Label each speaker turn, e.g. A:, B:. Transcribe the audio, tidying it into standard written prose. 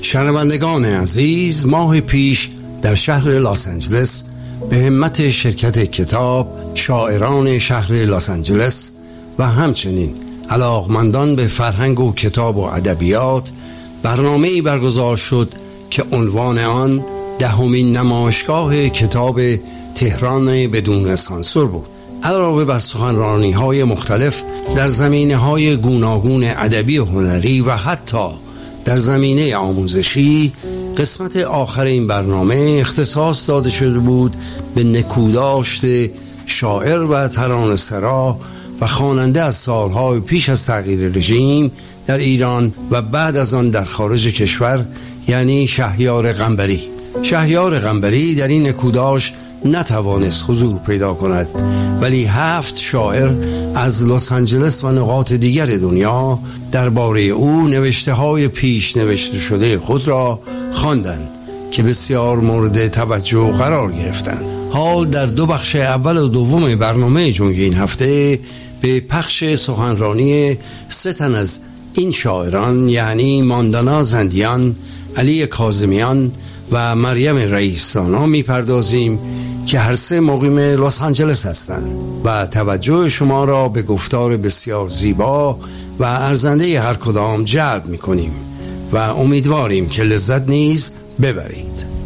A: شنوندگان عزیز، ماه پیش در شهر لس آنجلس به همت شرکت کتاب، شاعران شهر لس آنجلس و همچنین علاقمندان به فرهنگ و کتاب و ادبیات برنامه‌ای برگزار شد که عنوان آن 10مین نمایشگاه کتاب تهران بدون سانسور بود. علاوه بر سخنرانی‌های مختلف در زمینه‌های گوناگون ادبی و هنری و حتی در زمینه آموزشی، قسمت آخر این برنامه اختصاص داده شده بود به نکوداشت شاعر و ترانه‌سرا و خواننده از سالهای پیش از تغییر رژیم در ایران و بعد از آن در خارج کشور، یعنی شهریار قنبری. شهریار قنبری در این نکوداشت نتوانست حضور پیدا کند، ولی 7 شاعر از لس آنجلس و نقاط دیگر دنیا درباره او نوشته‌های پیش نوشته شده خود را خواندند که بسیار مورد توجه قرار گرفتند. حال در 2 بخش اول و دوم برنامه جنگ این هفته به پخش سخنرانی 3 تن از این شاعران، یعنی ماندانا زندیان، علی کاظمیان و مریم رئیس‌دانا میپردازیم که هر 3 مقیم لس آنجلس هستند و توجه شما را به گفتار بسیار زیبا و ارزنده هر کدام جلب می‌کنیم و امیدواریم که لذت نیز ببرید.